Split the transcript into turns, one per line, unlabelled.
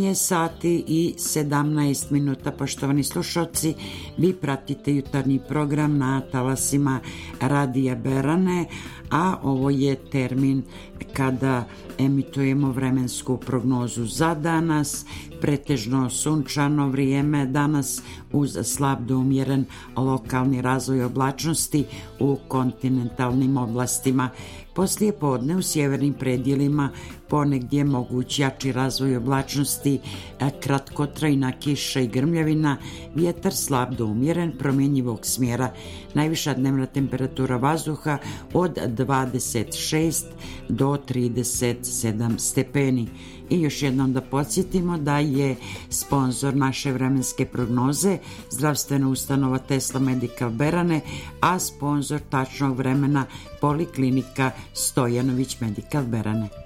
Je sati i 17 minuta, poštovani slušalci, vi pratite jutarnji program na talasima Radija Berane, a ovo je termin kada emitujemo vremensku prognozu za danas. Pretežno sunčano vrijeme danas uz slab do umjeren lokalni razvoj oblačnosti u kontinentalnim oblastima. Poslije podne u sjevernim predjelima ponegdje moguć jači razvoj oblačnosti, kratkotrajna kiša i grmljavina, vjetar slab do umjeren promjenjivog smjera. Najviša dnevna temperatura vazduha od 26 do 37 stepeni. I još jednom da podsjetimo da je sponzor naše vremenske prognoze zdravstvena ustanova Tesla Medical Berane, a sponzor tačnog vremena Poliklinika Stojanović Medical Berane.